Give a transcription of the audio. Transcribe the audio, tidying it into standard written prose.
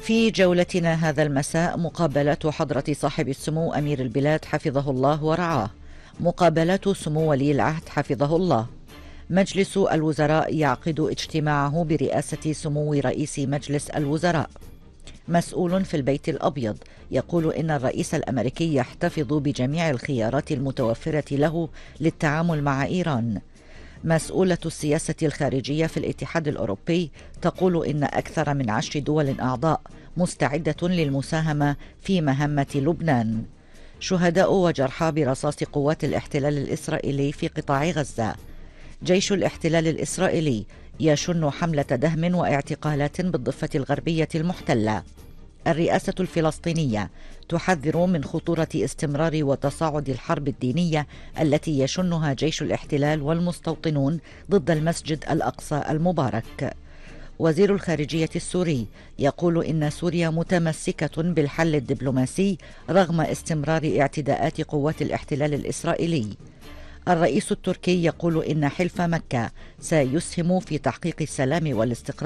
في جولتنا هذا المساء مقابلات حضرة صاحب السمو أمير البلاد حفظه الله ورعاه، مقابلات سمو ولي العهد حفظه الله. مجلس الوزراء يعقد اجتماعه برئاسة سمو رئيس مجلس الوزراء. مسؤول في البيت الأبيض يقول إن الرئيس الأمريكي يحتفظ بجميع الخيارات المتوفرة له للتعامل مع إيران. مسؤولة السياسة الخارجية في الاتحاد الأوروبي تقول إن أكثر من 10 دول أعضاء مستعدة للمساهمة في مهمة لبنان. شهداء وجرحى برصاص قوات الاحتلال الإسرائيلي في قطاع غزة. جيش الاحتلال الإسرائيلي يشن حملة دهم واعتقالات بالضفة الغربية المحتلة. الرئاسة الفلسطينية تحذر من خطورة استمرار وتصاعد الحرب الدينية التي يشنها جيش الاحتلال والمستوطنون ضد المسجد الأقصى المبارك. وزير الخارجية السوري يقول إن سوريا متمسكة بالحل الدبلوماسي رغم استمرار اعتداءات قوات الاحتلال الإسرائيلي. الرئيس التركي يقول إن حلف مكة سيسهم في تحقيق السلام والاستقرار